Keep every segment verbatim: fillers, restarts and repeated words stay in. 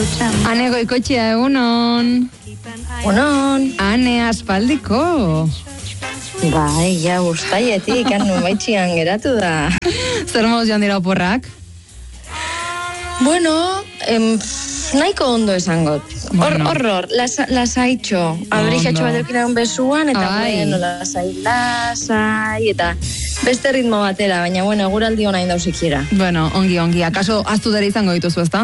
Ane Goikotxea, egunon. Egunon. Ane, aspaldiko. Bai, ja, ustaietik, anu baitxian geratu da. Zer moz joan dira oporrak? Bueno, em, nahiko ondo esangot. Hor, Bueno. horror, las, lasaitxo. Abrixatxo bat eukinaun besuan, eta Ai. bueno, lasai, lasai, eta beste ritmo batera, baina bueno, eguraldi hona indausikiera. Bueno, ongi, ongi. Akaso aztu dara izango dituzu, ezta?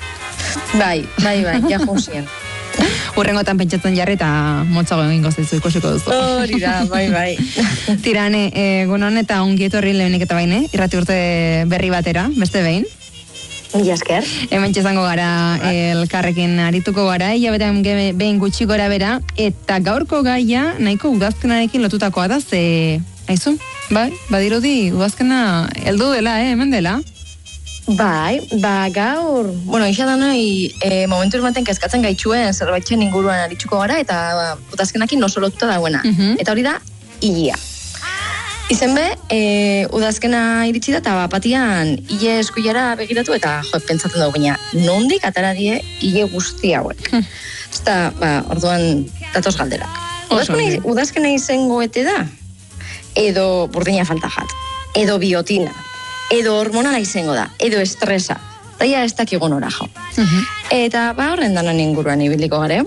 Bai, bai, bai, ja jusien. Urrengotan pentsatzen jarri eta motzago egingo zaizu ikusiko duzu. Hori da, bai, bai. Tirane, egunon eta ongi etorri lehenik eta baine, irrati urte berri batera, beste behin. Mila esker. Hemen txezango gara elkarrekin arituko gara, hilabetean ge- behin gutxi gora bera, eta gaurko gaia nahiko udazkenarekin lotutakoa da, ze... Aizu, bai, badirudi udazkena heldu dela, eh, hemen dela. Bai, ba gaur, bueno, isa da nahi, e, momentu ematen kezkatzen gaitxuen zerbaitxen inguruan aritsuko gara, eta ba, udazkenakin oso lotuta dagoena. Mhm. Eta hori da, hilia. Izen be, e, udazkena iritsi da, eta bapatian hile eskuilara begiratu, eta jo, pentsatzen dugu, baina nondik atara die hile guzti hauek. Eta, ba, orduan, datoz galderak. Oso Udazkena, ondo. udazkena izango ete da, edo burdina falta jat, edo biotina, edo hormonala izango da, edo estresa. Daia ez dakigun ora jo. Eta ba horren danan inguruan ibiliko gare.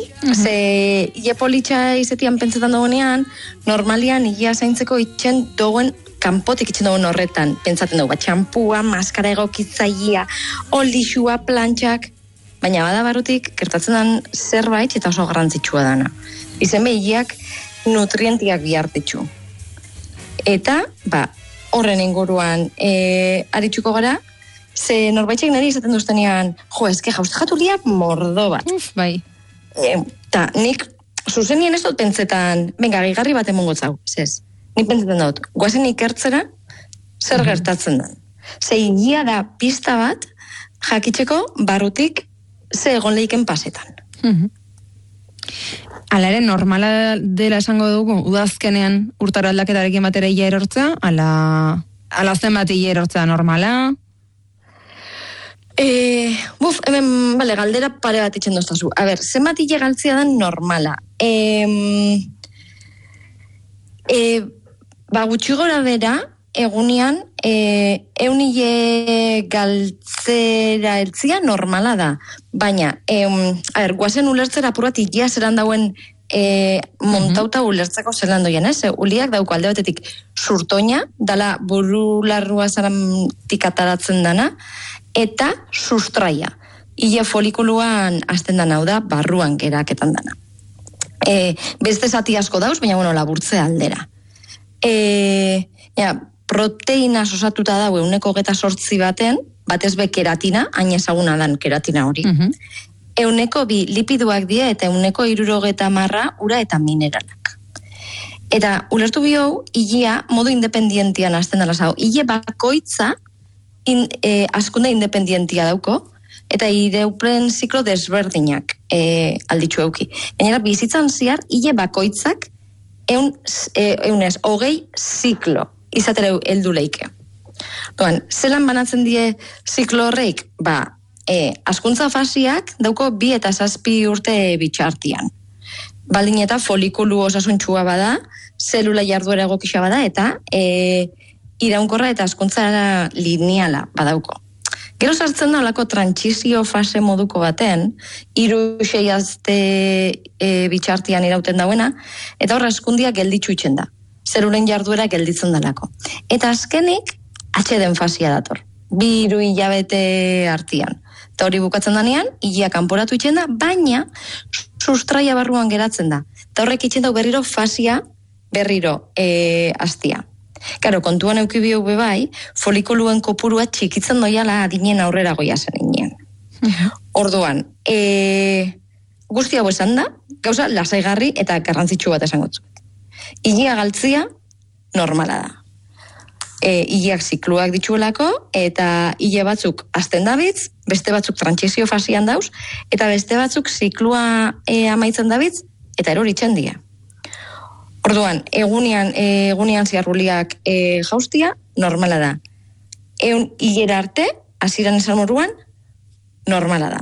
Ze ile politxa izetian pentsetan dugunean, normalian ilea zaintzeko itxen dogen kanpotik itxen dugun horretan. Pentsaten dugu, bat txampua, maskara egokitzailea, oldixua, plantxak, baina bada barutik gertatzen den zerbait eta oso garrantzitsua dana. Izen be ileak nutrientiak bihartitxu. Eta, ba, horren inguruan e, aritsuko gara, ze norbaitxek niri izaten duztenean, jo, eske jauztejatu liak mordo bat. Uf, bai. Eta nik, zuzenien ez dut pentsetan, venga, gigarri bat emongo zau, zez. Nik pentsetan dut, guazen ikertzera, zer gertatzen den. Ze hilia da pista bat, jakitzeko barrutik ze egon lehiken pasetan. Ala ere, normala dela esango dugu, udazkenean urtaro aldaketarekin batera hile erortzea, ala, ala zenbat hile erortzea normala? E, buf, hemen, bale, galdera pare bat itxen doztazu. A ber, zenbat hile galtzea da normala. E, e, ba, gutxi gora bera, egunean, e, eun hile galtzera eltzia normala da. Baina, e, a ber, guazen ulertzera apur bat hilea zeran dauen e, montauta ulertzako zelan doien, ez? E, uliak dauko alde batetik surtoina, dala burularrua zarantik ataratzen dana, eta sustraia. Ile folikuluan azten dana, hau da, barruan geraketan dana. E, beste zati asko dauz, baina, bueno, laburtze aldera. E, ja, proteina osatuta dau euneko geta sortzi baten, batez be keratina, hain ezaguna dan keratina hori. Euneko bi lipiduak die eta euneko irurogeta marra ura eta mineralak. Eta ulertu bio, ilea modu independientian azten dala zau. Ile bakoitza in, e, askunde independientia dauko, eta ireupen ziklo desberdinak e, alditxu euki. Gainera, bizitzan ziar, ile bakoitzak eun, e, eunez, hogei ziklo izatera heldu leike. Doan, zelan banatzen die ziklo horreik? Ba, e, askuntza fasiak dauko bi eta zazpi urte bitxartian. Baldin eta folikulu osasuntxua bada, zelula jarduera egokisa bada, eta e, iraunkorra eta askuntza lineala badauko. Gero sartzen da olako trantsizio fase moduko baten, hiru sei aste e, bitxartian irauten dauena, eta horra askundia gelditxu itxen da. Zerulen jarduera gelditzen dalako. Eta azkenik, atxeden fasia dator. Bi hiru hilabete artian. Eta hori bukatzen danean, hilea kanporatu itxen da, baina sustraia barruan geratzen da. Eta horrek itxen da berriro fasia berriro e, astia. Karo, kontuan eukibio bebai, folikuluen kopurua txikitzen doiala adinen aurrera goia zen inean. Orduan, e, guzti hau esan da, gauza lasaigarri eta garrantzitsu bat esango zu. Ilea galtzia normala da. E, ileak zikluak dituelako, eta ile batzuk azten dabitz, beste batzuk trantsizio fasian dauz, eta beste batzuk ziklua e, amaitzen dabitz, eta eroritzen dira. Orduan, egunean, e, egunean ziarruliak e, jaustia, normala da. Eun hilera arte, hasieran esan moruan, normala da.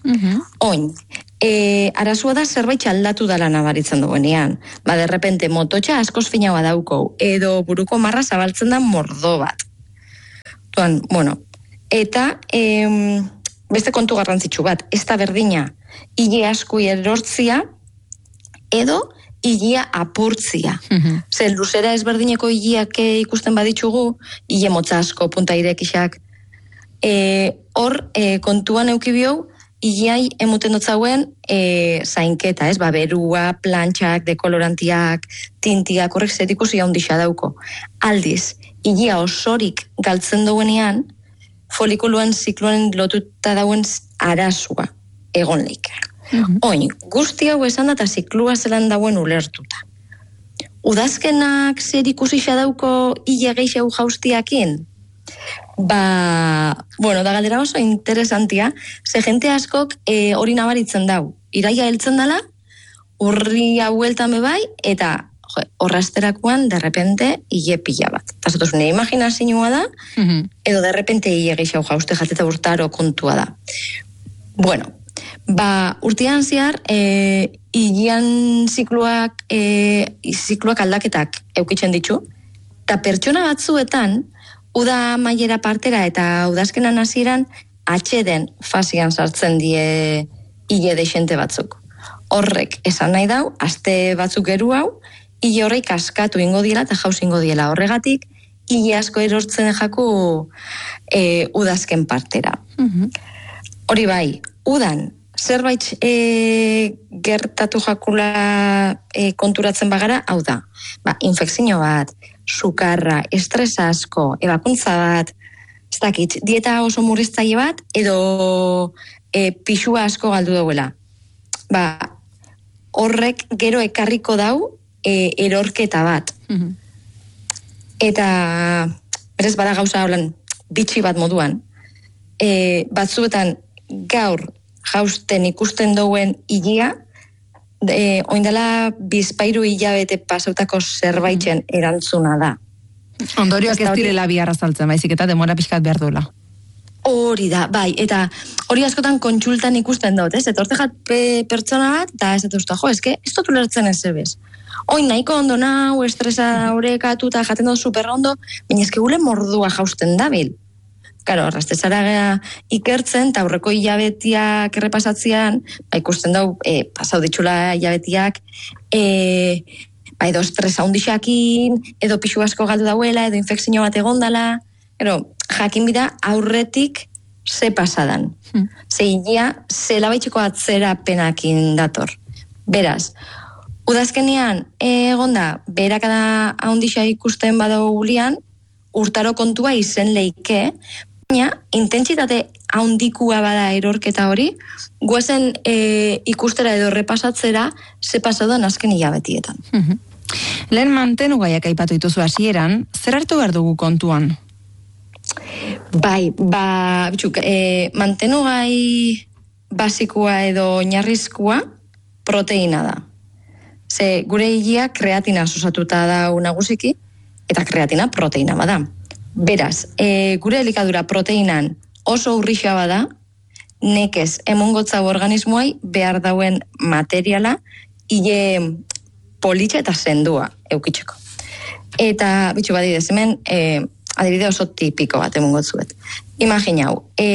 Uh-huh. Oin, e, arazua da zerbait aldatu dala nabaritzen duenean. Ba, derrepente, mototxa askoz finaua dauko, edo buruko marra zabaltzen da mordo bat. Tuan, bueno, eta em, beste kontu garrantzitsu bat, ez da berdina, hile asko erortzia, edo hilia apurtzia. Uh-huh. Zer, luzera ezberdineko hiliak ikusten baditzugu, hile motza asko, punta irekixak, e, hor e, kontuan eukibiou, hiliai emuten dotzauen e, zainketa, ez, ba, berua, plantxak, dekolorantiak, tintiak, horrek zer ikusi haundisa dauko. Aldiz, hilia osorik galtzen duenean, folikuluan zikloen lotuta dauen arazua, egon leik. Uh-huh. Oin, guzti hau esan da eta ziklua zelan dauen ulertuta. Udazkenak zer ikusi dauko hile geixau jaustiakin? Ba, bueno, da galdera oso interesantia, ze jente askok e, hori nabaritzen dau. Iraia heltzen dela, urri haueltan bebai, eta horrazterakoan, derrepente, hile pila bat. Eta zatuz, nire imaginazinua da, uh-huh. edo derrepente hile geixau jauste jateta urtaro kontua da. Bueno, ba, urtean zehar, e, hilean zikluak, e, zikluak aldaketak eukitzen ditu, eta pertsona batzuetan, uda mailera partera eta udazkenan hasieran atxeden fasian sartzen die hile deixente batzuk. Horrek esan nahi dau, aste batzuk geru hau, hile horrek askatu ingo diela eta jauz ingo diela. Horregatik, hile asko erortzen jaku e, udazken partera. Uh-huh. Hori bai, udan, zerbait e, gertatu jakula e, konturatzen bagara, hau da, ba, infekzio bat, sukarra, estresa asko, ebakuntza bat, ez dakit, dieta oso murriztaile bat, edo e, pixua asko galdu dauela. Ba, horrek gero ekarriko dau e, erorketa bat. Mm-hmm. Eta, berez bada gauza holan, bitxi bat moduan, e, batzuetan gaur jausten ikusten duen hilia, E, oindela bizpairu hilabete pasautako zerbaiten erantzuna da. Ondorioak ez direla biharra zaltzen, baizik eta demora pixkat behar duela. Hori da, bai, eta hori askotan kontsultan ikusten dut, ez? Eta orte jat pertsona bat, eta ez dut usta, jo, eske, ez dut ulertzen ez ebez. Oin nahiko ondo nau, estresa horrekatu eta jaten dut super ondo, baina eske gule mordua jausten dabil. Karo, arrastezara ikertzen, eta aurreko hilabetiak errepasatzean, ba, ikusten dau, e, pasau ditxula hilabetiak, e, ba, edo estresa hundixakin, edo pixu asko galdu dauela, edo infekzio bat egondala, ero, jakin bida aurretik ze pasadan. Hmm. Ze hilia, ze labaitxeko atzera penakin dator. Beraz, udazkenean egonda, berakada haundixa ikusten badau gulian, urtaro kontua izen leike, baina intentsitate haundikua bada erorketa hori, guazen e, ikustera edo repasatzera ze pasadan azken hilabetietan. Uh-huh. Lehen mantenu gaiak aipatu dituzu hasieran, zer hartu behar dugu kontuan? Bai, ba, bitxuk, e, mantenu gai basikoa edo oinarrizkoa proteina da. Ze gure hilia kreatina osatuta da nagusiki, eta kreatina proteina bada. Beraz, e, gure elikadura proteinan oso urrixa bada, nekez emongotzau organismoai behar dauen materiala hile politxa eta sendua eukitzeko. Eta, bitxu badidez, hemen e, adibide oso tipiko bat emongotzuet. Imaginau, e,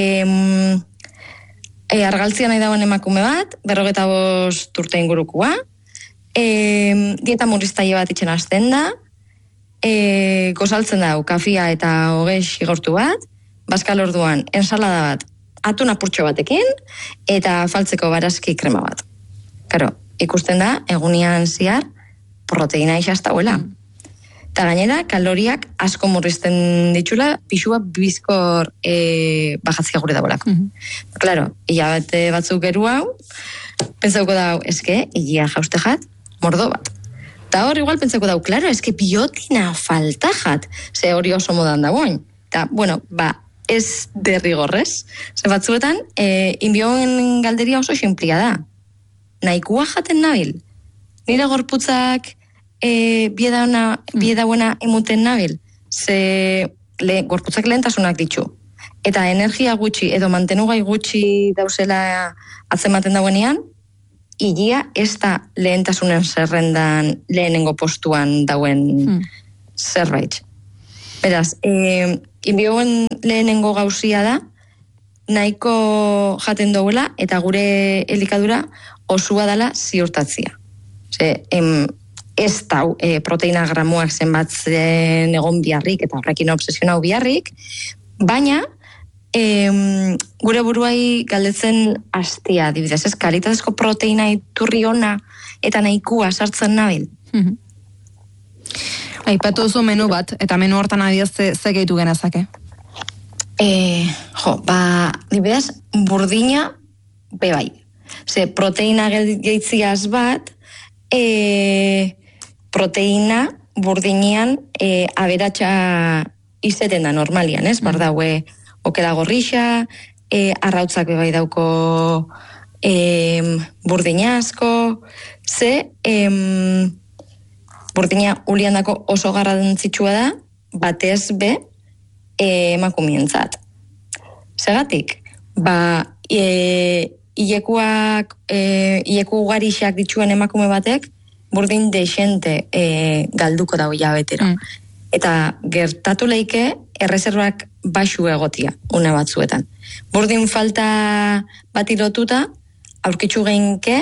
e, argaltzia nahi dauen emakume bat, berrogeta bost urte ingurukua, e, dieta murriztaile bat itxen hasten da, E, gozaltzen dau, kafia eta hogei xigortu bat, bazkal orduan, ensalada bat, atun apurtxo batekin, eta faltzeko barazki krema bat. Karo, ikusten da, egunian ziar, proteina isaztauela. Eta gainera, kaloriak asko murrizten ditxula, pixua bizkor e, bajatzia gure dagoelako. Mm-hmm. Claro, hilabete batzuk geru hau, pentsauko dau, eske, hilia jaustejat, mordo bat. Eta hor igual pentsako dau, klaro, eske biotina faltajat, ze hori oso modan dagoen. Eta, bueno, ba, ez derrigorrez. Ze batzuetan, e, inbioen galderia oso xinplia da. Nahikua jaten nabil. Nire gorputzak e, bieda buena emuten nabil. Ze le, gorputzak lehentasunak ditu. eta energia gutxi edo mantenugai gutxi dauzela atzematen dauenean, ilia ez da lehentasunen zerrendan lehenengo postuan dauen hmm. zerbait. Beraz, e, inbioen lehenengo gauzia da, nahiko jaten duela eta gure elikadura osua dela ziurtatzia. Ze, em, ez dau e, proteina gramuak zenbatzen egon biharrik eta horrekin obsesionau biharrik, baina em, gure buruai galdetzen hastia, adibidez, ez kalitatezko proteina iturri ona eta nahikua sartzen nabil. Mm-hmm. Aipatu duzu menu bat, eta menu hortan adiaz ze, ze gehitu genezake? E, jo, ba, adibidez, burdina bebai. Ze proteina gehitziaz bat, e, proteina burdinean e, aberatsa izeten da normalian, ez? Mm. Bar daue okela gorrixa, e, arrautzak bebai dauko e, burdina asko, ze e, burdina uliandako oso garrantzitsua da, batez be e, emakumientzat. Segatik, ba, e, ilekuak, e, ileku ugarixak dituen emakume batek, burdin deixente e, galduko dau jabetero. Mm. Eta gertatu leike, erreserbak baxu egotia, une batzuetan. Burdin falta bat ilotuta, aurkitzu geinke,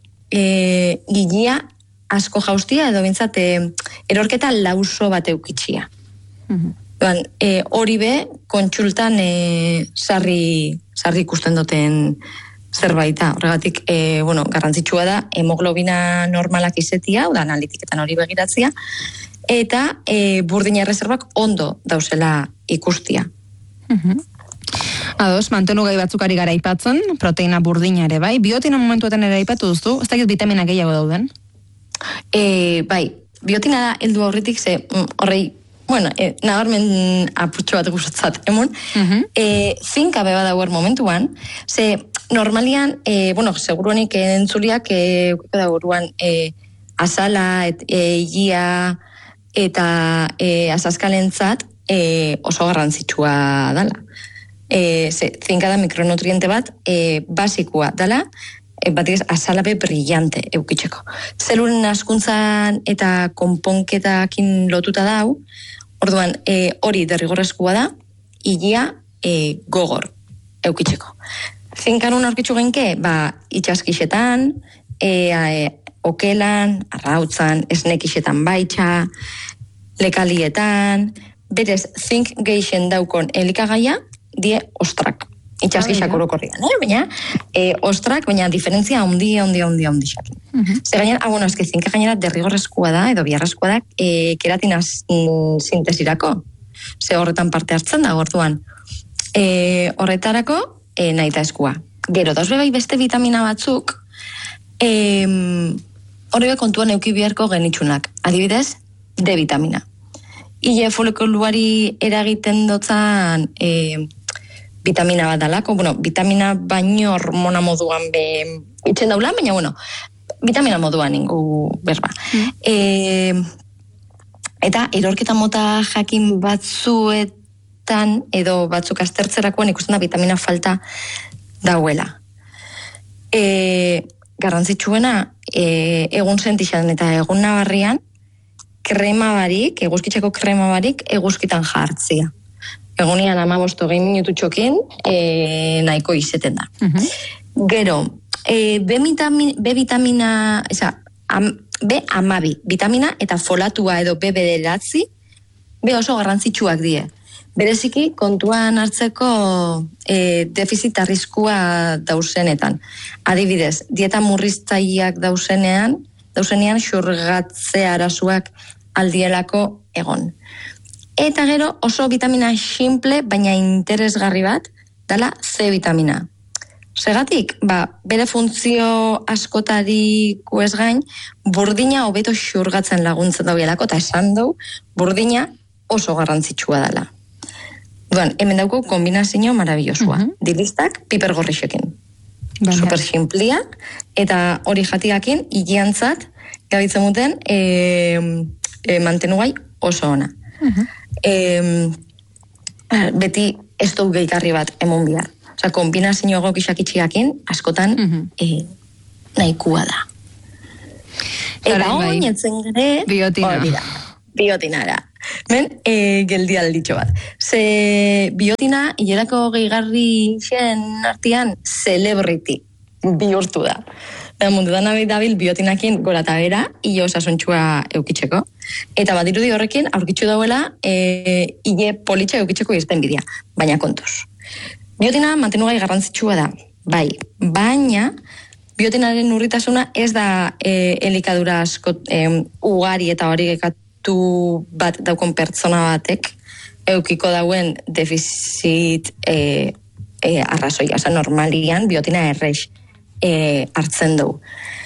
e, gilia asko jaustia, edo bintzat, e, erorketa lauso bat eukitxia. Mm-hmm. Doan, e, hori be, kontsultan e, sarri, sarri ikusten duten zerbaita. Horregatik, e, bueno, garrantzitsua da, hemoglobina normalak izetia, da analitiketan hori begiratzia, eta e, burdina erreserbak ondo dauzela ikustia. Mm-hmm. Ados, mantenu gai batzukari gara aipatzen, proteina burdina ere, bai? Biotina momentuetan ere aipatu duzu, ez dakit vitamina gehiago dauden? E, bai, biotina da heldu aurretik, ze horrei, bueno, e, nabarmen apurtxo bat gustatzat, emon, uh-huh. e, zinka beba dauer momentuan, ze normalian, e, bueno, seguruanik entzuliak, e, dauruan, e, azala, et, e, ia, eta e, azaskalentzat e, oso garrantzitsua dala. E, ze, zinka da mikronutriente bat, e, basikoa dala, e, bat ez, azalabe brillante eukitzeko. Zelulen askuntzan eta konponketakin lotuta dau, orduan, e, hori derrigorrezkoa da, ilia e, gogor eukitzeko. Zinkanun aurkitzu genke, ba, itxaskixetan, e, e, okelan, arrautzan, esnekixetan baitxa, lekalietan, berez, zink geixen daukon elikagaia, die ostrak. Itxaskixak orokorrian, eh? Baina, e, ostrak, baina diferentzia ondia, ondia, ondia, ondia. Uh-huh. Zer gainera, ah, bueno, eski zinka gainera derrigorrezkoa da, edo biarrezkoa da, e, keratina sintesirako. Ze horretan parte hartzen da, gortuan. E, horretarako, e, nahi da eskua. Gero, dauz bebai beste vitamina batzuk, e, hori be kontuan euki biharko genitxunak. Adibidez, D vitamina. Ile folikuluari eragiten dotzan e, vitamina bat dalako, bueno, vitamina baino hormona moduan be itxen daula, baina, bueno, vitamina moduan ingu berba. Mm. E, eta erorketa mota jakin batzuetan, edo batzuk aztertzerakoan ikusten da vitamina falta dauela. E, garrantzitsuena, e, egun sentixan eta egun nabarrian, krema barik, eguzkitzeko krema barik, eguzkitan jartzia. Egunian amabosto gehi minutu txokin, e, nahiko izeten da. Uh-huh. Gero, e, B, vitamina, B vitamina, eza, am, B amabi, vitamina eta folatua edo B bederatzi, B oso garrantzitsuak die. Bereziki, kontuan hartzeko e, defizit arriskua dausenetan. Adibidez, dieta murriztaileak dausenean, dausenean xurgatze arazoak aldielako egon. Eta gero oso vitamina simple, baina interesgarri bat, dala C vitamina. Segatik, ba, bere funtzio askotariko ez gain, burdina hobeto xurgatzen laguntzen dauelako, eta esan du, burdina oso garrantzitsua dela. Duan, hemen dauko kombinazio marabillosua. Uh-huh. Dilistak, piper gorrixekin. Super simplia, eta hori jatigakin, higiantzat, gabitzen muten, e, e, mantenu gai oso ona. Uh-huh. E, beti ez du gehigarri bat emon bihar. Osa, kombinazio egokixak itxiakin, askotan mm-hmm. e, nahikua da. Eta hori etzen gire, biotina. Orira, biotinara. Men, e, geldi alditxo bat. Ze biotina, hilerako gehigarri zen artean, celebrity bihurtu da. Eta mundudan dabil biotinakin gora eta bera, hile osasuntxua eukitzeko. Eta badirudi horrekin, aurkitzu dauela, e, hile politxa eukitzeko izten bidea. Baina kontuz. Biotina mantenugai garrantzitsua da, bai. Baina, biotinaren urritasuna ez da e, elikadura asko e, ugari eta hori gekatu bat daukon pertsona batek eukiko dauen defizit e, e, arrazoia. Osa, normalian biotina errex e, hartzen du.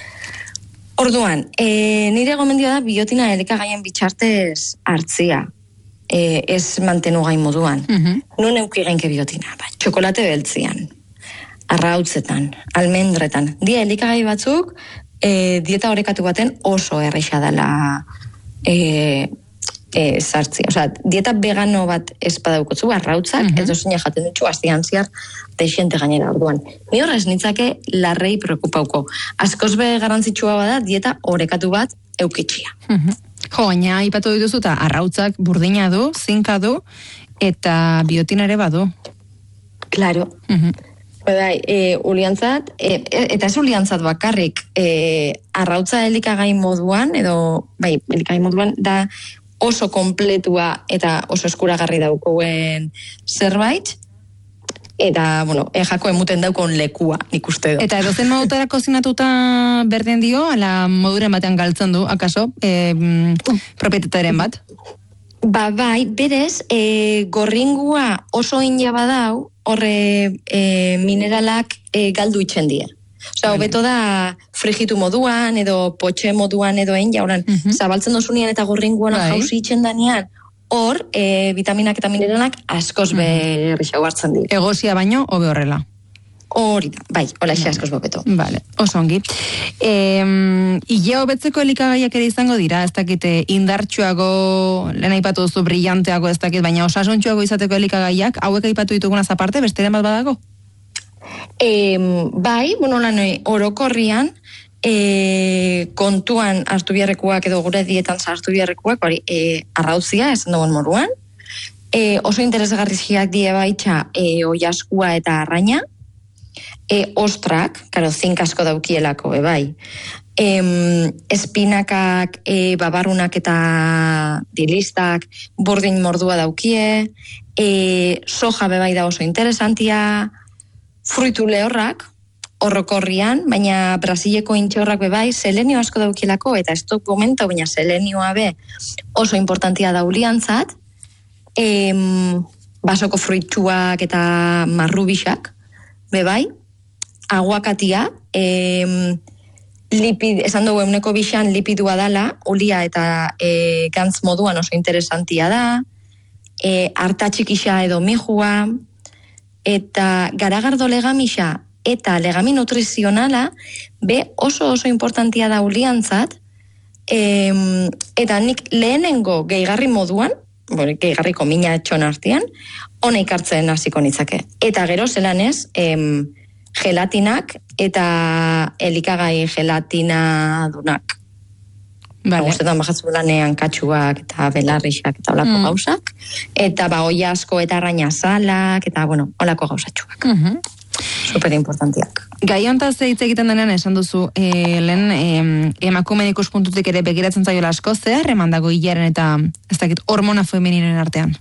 Orduan, e, nire gomendioa da biotina elikagaien bitxartez hartzia. E, ez mantenugai moduan. Mm-hmm. Nun euki genke biotina. Ba, txokolate beltzian, arrautzetan, almendretan. Dia elikagai batzuk, e, dieta horekatu baten oso erreixa dela e, e, sartzia. Osa, dieta vegano bat espadaukotzu, arrautzak, mm-hmm. ez dozina jaten dutxu, aztian ziar, deixente gainera orduan. Ni horrez nitzake larrei preokupauko. Askoz be garantzitsua bada, dieta horekatu bat eukitxia. Mm-hmm. Jo, baina ipatu dituzu eta arrautzak burdina du, zinka du, eta biotina ere badu. Claro. Mm-hmm. Bai, e, uliantzat, e, eta ez uliantzat bakarrik, e, arrautza elikagai moduan, edo, bai, elikagai moduan, da oso kompletua eta oso eskuragarri daukoen zerbait, eta, bueno, ejako emuten daukon lekua, nik uste do. Eta edozen modutara kozinatuta berden dio, ala moduren batean galtzen du, akaso, e, mm, propietataren bat? Ba, bai, berez, e, gorringua oso inja badau, horre e, mineralak e, galdu itxen die. Osa, hobeto da frigitu moduan, edo potxe moduan, edo egin jauran, uh-huh. zabaltzen dozunean eta gorringuan bai. Jauzi itxen danean, hor, e, vitaminak eta mineralak askoz uh-huh. berri xau hartzen dira. Egozia baino, hobe horrela. Hori da, bai, hola xe askoz bobeto. Vale, oso ongi. E, Ile hobetzeko elikagaiak ere izango dira, ez dakit indartsuago, lehen aipatu duzu brillanteago ez dakit, baina osasuntxuago izateko elikagaiak, hauek aipatu ditugunaz aparte, besteren bat badago? E, bai, bueno, lan orokorrian, e, kontuan hartu biharrekuak edo gure dietan hartu biharrekuak, hori, e, arrauzia, esan dugun moruan, e, oso interesgarriziak die baitxa e, oiaskua eta arraina, e, ostrak, karo, zink asko daukielako, e, bai, e, espinakak, e, babarunak eta dilistak, burdin mordua daukie, e, soja bebai da oso interesantia, fruitu lehorrak, horrokorrian, baina Brasileko intxorrak bebai, selenio asko daukielako, eta ez dut gomenta, baina selenioa be oso importantia dauliantzat, em, basoko fruituak eta marrubixak, bebai, aguakatia, em, lipid, esan dugu euneko bixan lipidua dala, olia eta e, gantz moduan oso interesantia da, e, hartatxikixa edo mijua, eta garagardo legamixa eta legami nutrizionala be oso oso importantia da uliantzat, em, eta nik lehenengo gehigarri moduan, bueno, gehigarriko mina etxon artean, honeik hartzen hasiko nitzake. Eta gero zelanez, em, gelatinak eta elikagai gelatina dunak. Vale. Gustetan bajatzu lanean katxuak eta belarrixak eta olako mm. gauzak. Eta ba oi asko eta arraina salak eta bueno, olako gauzatxuak. Mm-hmm. Super importantiak. Gai hontaz hitz egiten denean esan duzu, e, lehen e, emakumeen ikuspuntutik ere begiratzen zaiola asko, zer emandago hilaren eta ez dakit hormona femeninen artean?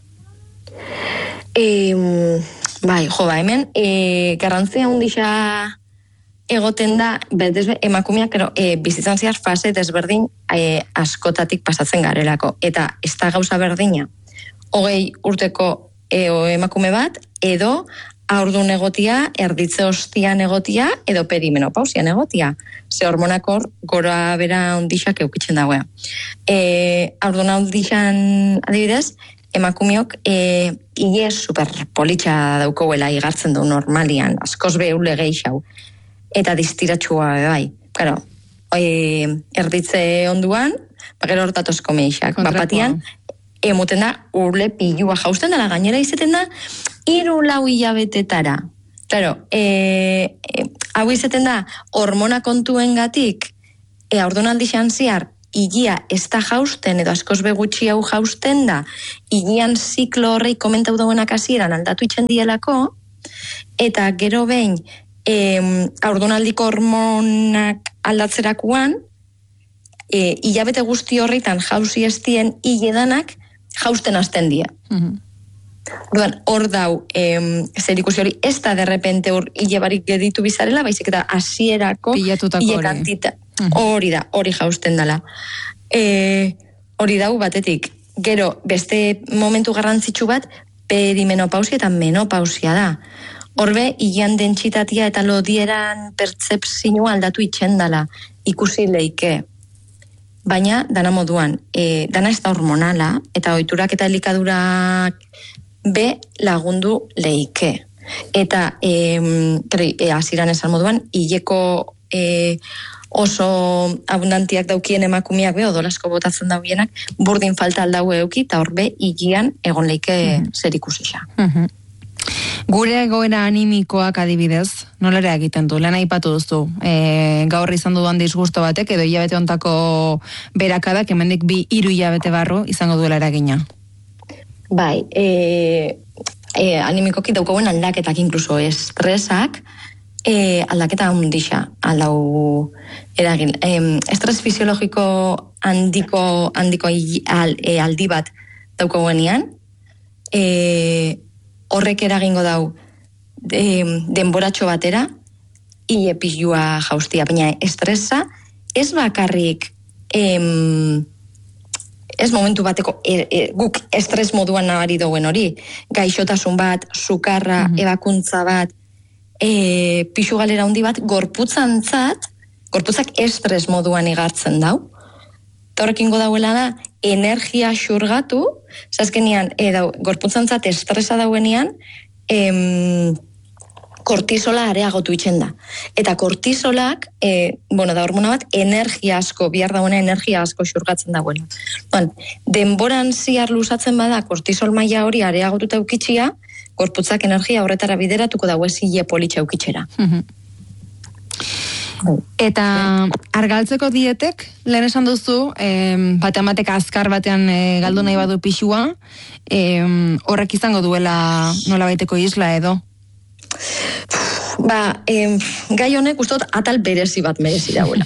E, bai, jo ba, hemen e, garrantzia hundisa egoten da, betez emakumeak e, bizitzan zehar fase desberdin e, askotatik pasatzen garelako. Eta ez da gauza berdina, hogei urteko e, emakume bat, edo haurdun egotia, erditze hostian egotia, edo perimenopausian egotia. Ze hormonakor gora bera ondixak eukitzen dagoea. E, haurdun ondixan adibidez, emakumeok e, ile super politxa daukouela igartzen du normalian, askoz beule geixau. Eta distiratxua bai. Claro, e, erditze onduan, gero hortatozko meixak. Bapatian, emuten da urle pilua jausten dela, gainera izeten da, hiru lau hilabetetara. Claro, e, e, hau izaten da, hormona kontuengatik, e, ordonaldi xantziar, igia ez da jausten, edo askoz begutxi hau jausten da, igian ziklo horrei komentau dauenak hasieran aldatu itxen dielako, eta gero behin, e, ordonaldiko hormonak aldatzerakuan, e, hilabete guzti horretan jauzi estien hiledanak jausten hasten dira. Mm-hmm. Orduan, hor dau, em, zer ikusi hori, ez da derrepente hor hile barik geditu bizarela, baizik eta hasierako hile kantita. Hori da, hori jausten dela. E, hori dau batetik. Gero, beste momentu garrantzitsu bat, perimenopausia eta menopausia da. Horbe, hilean dentsitatia eta lodieran pertzepzioa aldatu itxen dela, ikusi leike. Baina, dana moduan, e, dana ez da hormonala, eta ohiturak eta elikadurak be lagundu leike. Eta, e, e, aziran esan moduan, hileko e, oso abundantiak daukien emakumiak be, odolasko botatzen daukienak, burdin falta aldau euki, eta horbe, higian egon leike mm-hmm. zer ikusisa. Mm-hmm. Gure egoera animikoak adibidez, nolera egiten du, lehen aipatu duzu, e, gaur izan dudan disgusto batek, edo hilabete ontako berakadak, hemendik bi hiru hilabete barru izango duela eragina. Bai, e, e, animikoki daukauen aldaketak, inkluso estresak, e, aldaketa handixa, aldau eragin. E, estres fisiologiko handiko, handiko al, e, aldi bat daukauenean, e, horrek eragingo dau de, denboratxo batera, hile pilua jaustia, baina estresa ez bakarrik em, ez momentu bateko e, e, guk estres moduan nabari dauen hori, gaixotasun bat, sukarra, mm-hmm. ebakuntza bat, e, pixu galera handi bat, gorputzantzat, gorputzak estres moduan igartzen dau, eta horrekin godauela da, energia xurgatu, zazkenian, e, dau, gorputzantzat estresa dauenean, em, kortisola areagotu itxen da. Eta kortisolak, e, bueno, da hormona bat, energia asko, bihar dagoena energia asko xurgatzen dagoela. Bon, denboran ziar luzatzen bada, kortisol maila hori areagotuta eukitxia, gorputzak energia horretara bideratuko dago ezile politxa eukitxera. Eta argaltzeko dietek, lehen esan duzu, eh, batean batek azkar batean eh, galdu nahi badu pixua, eh, horrek izango duela nola baiteko isla edo? Ba, em, gai honek ustot atal berezi bat merezi dauela.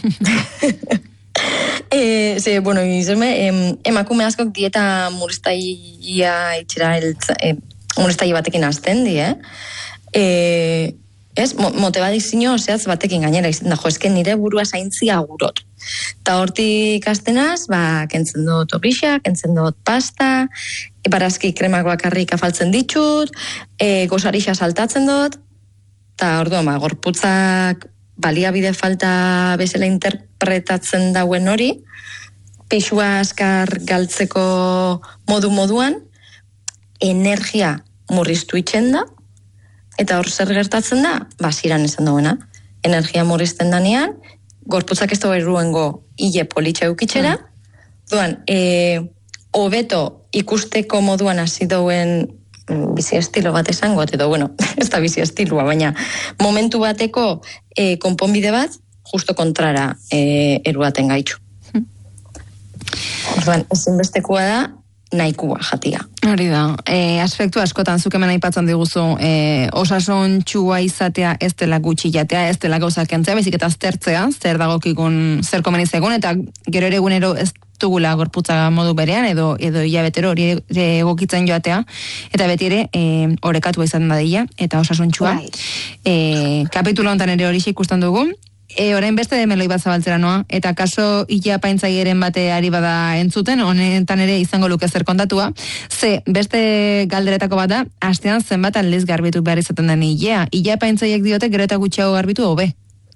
e, ze, bueno, izeme, em, emakume askok dieta murriztaia itxera, e, murriztaia batekin azten di, eh? E, ez, motebadizio zehatz batekin gainera izan da, jo, esken nire burua zaintzia gurot. Ta hortik aztenaz, ba, kentzen dut obrixak, kentzen dut pasta, e, barazki kremak bakarrik afaltzen ditut, e, gozarixa saltatzen dut, eta orduan, ba, gorputzak baliabide falta bezala interpretatzen dauen hori, pixua askar galtzeko modu moduan, energia murriztu itxen da, eta hor zer gertatzen da, ba, ziran esan duena, energia murrizten danean, gorputzak ez da erruengo hile politxa eukitxera, mm. duan, e, hobeto ikusteko moduan hasi dauen bizi estilo bat esango, edo, bueno, ez da bizi estilua, baina momentu bateko e, konponbide bat, justo kontrara e, eruaten gaitxu. Hmm. Orduan, ezinbestekoa da, nahikua jatia. Hori da, e, aspektu askotan zuk hemen aipatzen diguzu, e, osasun txua izatea ez dela gutxi jatea, ez dela gauzak kentzea, bezik eta aztertzea, zer dagokikun, zer komeniz egun, eta gero ere egunero ez dugula gorputza modu berean, edo edo hilabetero hori egokitzen joatea, eta beti ere e, orekatua izan dadila, eta osasuntxua. E, kapitulo honetan ere hori ikusten dugu, e, orain beste meloi bat zabaltzera noa, eta kaso illa paintzaieren bate ari bada entzuten, honetan ere izango luke zer kontatua, ze beste galderetako bat da, astean zenbat aldiz garbitu behar izaten den illa, illa paintzaiek diote gero eta gutxiago garbitu hobe.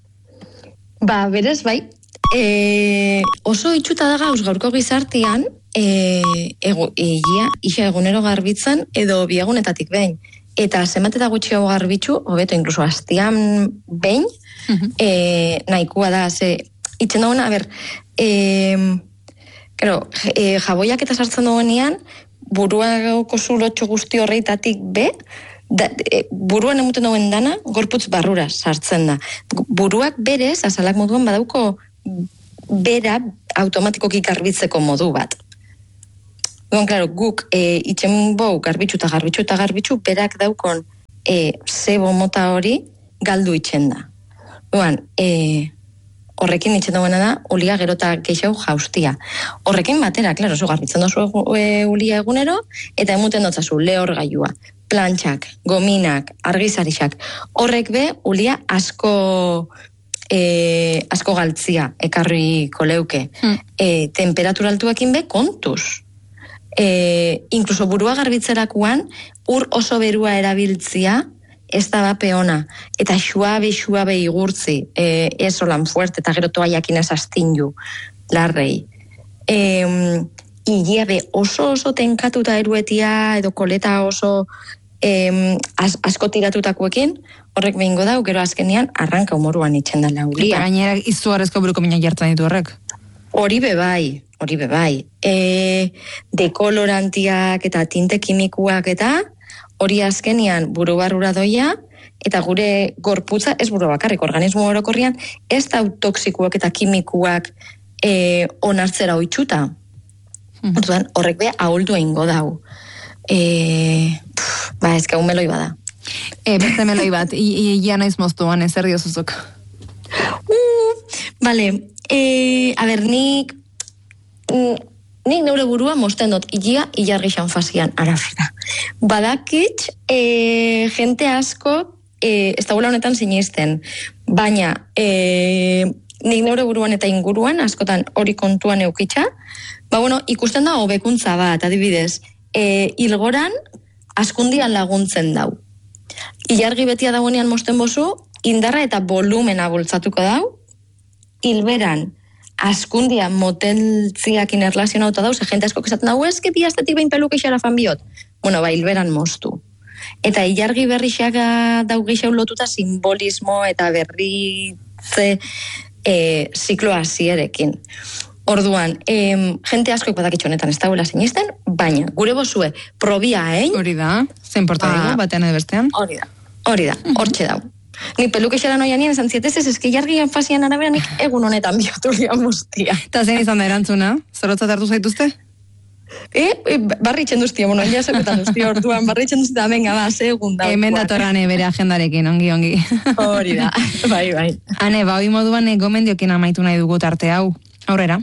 Ba, berez bai, E, oso itxuta da gauz gaurko gizartean e, ego, egia, isa egunero garbitzen edo biagunetatik behin. Eta zenbat eta gutxiago garbitzu, hobeto, inkluso hastian behin, uh-huh. e, nahikoa da, ze, itxen dagoena, a ber, e, kero, e, jaboiak eta sartzen dagoenean, buruagoko zulotxo guzti horreitatik be, da, e, buruan emuten dauen dana, gorputz barrura sartzen da. Buruak berez, azalak moduan badauko bera automatikoki garbitzeko modu bat. Duan, klaro, guk e, itxen bau garbitzu eta garbitzu eta garbitzu berak daukon e, zebo mota hori galdu itxen da. Duan, e, horrekin itxen dagoena da, ulia gerota geixau jaustia. Horrekin batera, klaro, zu garbitzen dozu e, ulia egunero, eta emuten dotzazu lehor gailua, plantxak, gominak, argizarixak. Horrek be, ulia asko... E, asko galtzia ekarriko leuke. Hmm. E, temperatura altuakin be kontuz. E, inkluso burua garbitzerakuan, ur oso berua erabiltzia, ez da bape ona. Eta xuabe, xuabe igurtzi, e, ez olan fuerte, eta gero toaiakin ez astinju, larrei. E, Igia be oso oso tenkatuta eruetia, edo koleta oso e, as, asko tiratutakoekin, horrek behingo dau, gero azkenean, arranka humoruan itxen dela ulia. Eta gainera izugarrezko buruko mina jartzen ditu horrek. Hori bebai, hori bebai. E, dekolorantiak eta tinte kimikuak eta hori azkenean buru barrura doia, eta gure gorputza, ez buru bakarrik, organismo orokorrian, ez da toksikuak eta kimikuak e, onartzera oitxuta. Mm. Orduan, horrek be, ahuldu egingo dau. E, pff, ba, ez gau meloi bada. E, beste meloi bat, ia naiz moztuan, ezer diozuzuk. Uh, vale, e, a ber, nik, nik neure burua mosten dut, igia, ilargixan fasian arafera. Badakitz, e, jente asko, e, ez da gula honetan sinisten, baina, e, nik neure buruan eta inguruan, askotan hori kontuan eukitza, ba, bueno, ikusten da hobekuntza bat, adibidez, e, ilgoran, askundian laguntzen dau. Ilargi betia dagoenean mosten bozu, indarra eta volumena bultzatuko dau, hilberan askundia moteltziakin erlazionauta dau, ze jente asko esaten dau, ez, que biaztetik behin peluke xarafan biot. Bueno, ba, hilberan moztu. Eta ilargi berrixak dau geixau lotuta simbolismo eta berritze e, ziklo hasierekin. Orduan, em, jente asko badakitxo honetan ez dagoela sinisten, baina gure bozue probia hein? Hori da, zen porta dugu, batean edo bestean. Hori da, hori da, hortxe dau. Ni peluke xera noian nien esan zietez, ez eski jargian fasian arabera nik egun honetan biotu lian mustia. Eta zen izan da erantzuna, zorotzat hartu zaituzte? E, e barritzen duztia, bueno, ja sepetan duztia orduan, barritzen duztia, venga, ba, segun da. Hemen datorane bere agendarekin, ongi, ongi. Hori da, bai, bai. Hane, ba, hoi moduan gomendiokin amaitu nahi dugu tarte hau, aurrera.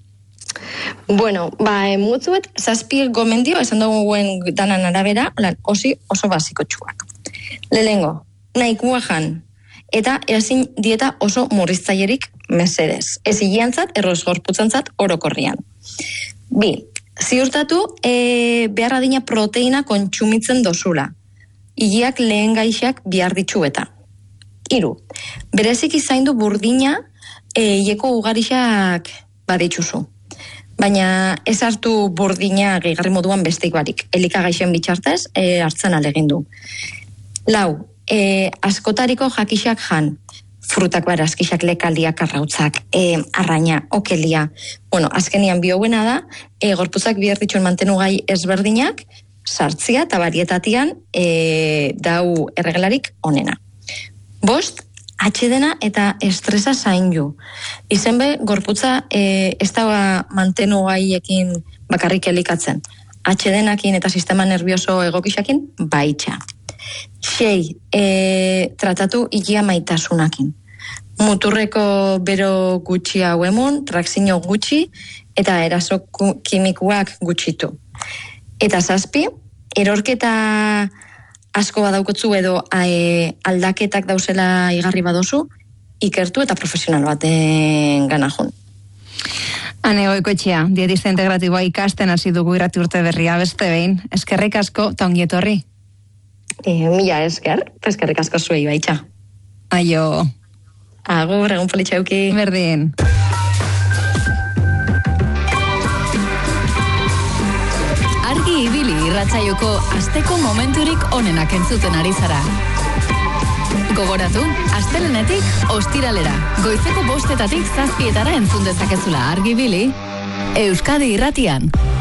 Bueno, ba, emutzuet, zazpi gomendio, esan dugu guen danan arabera, lan, osi oso basiko txuak. Lehengo, nahikua jan, eta ezin dieta oso murriztailerik mesedez. Ez higiantzat, erroz gorputzantzat, orokorrian. Bi, ziurtatu, e, behar adina proteina kontsumitzen dozula. Higiak lehen gaixak bihar ditxueta. Hiru, berezik izaindu burdina, e, hieko ugarixak baditxuzu. Baina ez hartu burdina gehigarri moduan besteik barik. Elikagaixen bitxartez, e, hartzen alegindu. Lau, e, askotariko jakixak jan. Frutak barazkixak, lekaliak, arrautzak, e, arraina, okelia. Bueno, azkenian bioguena da, e, gorputzak bihar ditxuen mantenugai ezberdinak, sartzia eta barietatian e, dau erregelarik onena. Bost, atxedena eta estresa zainju. Izenbe, gorputza e, ez da mantenu gaiekin bakarrik elikatzen. Atxedenakin eta sistema nervioso egokixakin baitxa. Sei, e, tratatu higia maitasunakin. Muturreko bero gutxi hau emun, trakzino gutxi eta eraso kimikuak gutxitu. Eta zazpi, erorketa asko badaukotzu edo e, aldaketak dauzela igarri badozu, ikertu eta profesional baten ganajun. Hane Goikoetxea, dietista integratiboa ikasten hasi dugu irrati urte berria beste behin. Eskerrik asko eta ongi etorri. E, mila esker, eskerrik asko zuei baitxa. Aio. Agur, egun politxauki. Berdin. Argi ibili irratsaioko asteko momenturik onenak entzuten ari zara. Gogoratu, astelenetik ostiralera, goizeko bostetatik zazpietara entzun dezakezula Argi ibili, Euskadi irratian.